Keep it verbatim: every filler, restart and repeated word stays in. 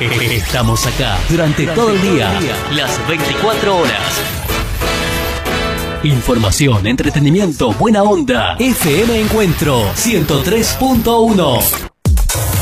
Estamos acá durante, durante todo el día, todo el día, las veinticuatro horas. Información, entretenimiento, buena onda. F M Encuentro ciento tres punto uno.